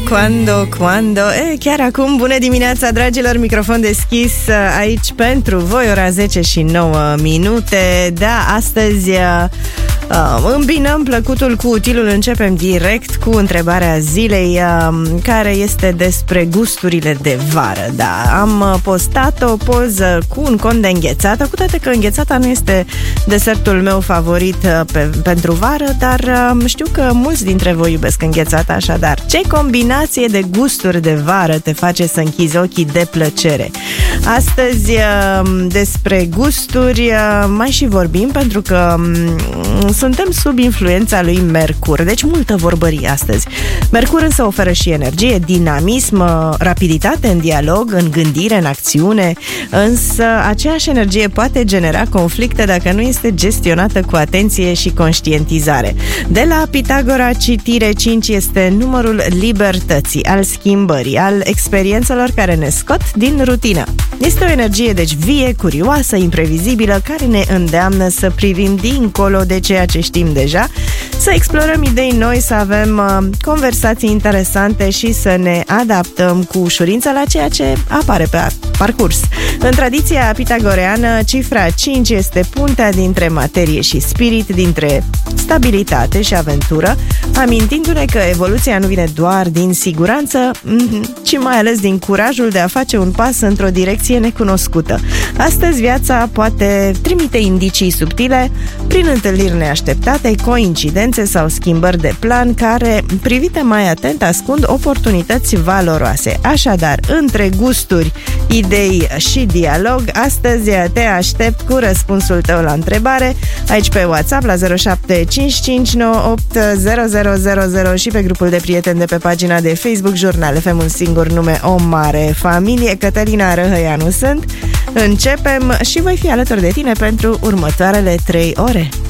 Quando? Chiar acum, bună dimineața, dragilor, microfon deschis aici pentru voi, ora 10 și 9 minute. Da, astăzi îmbinăm plăcutul cu utilul, începem direct cu întrebarea zilei, care este despre gusturile de vară. Da, am postat o poză cu un con de înghețată, cu toate că înghețata nu este desertul meu favorit pentru vară, dar știu că mulți dintre voi iubesc înghețata, așadar, ce combinație de gusturi de vară te face să închizi ochii de plăcere? Astăzi despre gusturi mai și vorbim, pentru că suntem sub influența lui Mercur, deci multă vorbărie astăzi. Mercur însă oferă și energie, dinamism, rapiditate în dialog, în gândire, în acțiune, însă aceeași energie poate genera conflicte dacă nu este gestionată cu atenție și conștientizare. De la Pitagora, citire 5 este numărul libertății, al schimbării, al experiențelor care ne scot din rutină. Este o energie, deci, vie, curioasă, imprevizibilă, care ne îndeamnă să privim dincolo de ceea ce știm deja, să explorăm idei noi, să avem conversații interesante și să ne adaptăm cu ușurință la ceea ce apare pe parcurs. În tradiția pitagoreană, cifra 5 este puntea dintre materie și spirit, dintre stabilitate și aventură, amintindu-ne că evoluția nu vine doar din siguranță, ci mai ales din curajul de a face un pas într-o direcție necunoscută. Astăzi viața poate trimite indicii subtile prin întâlniri neașteptate, coincidențe sau schimbări de plan care, privite mai atent, ascund oportunități valoroase. Așadar, între gusturi, idei și dialog, astăzi te aștept cu răspunsul tău la întrebare aici pe WhatsApp la 0755980000 și pe grupul de prieteni de pe pagina de Facebook Jurnal FM, un singur nume, o mare familie. Cătălina Răhăianu sunt. Începem și voi fi alături de tine pentru următoarele 3 ore.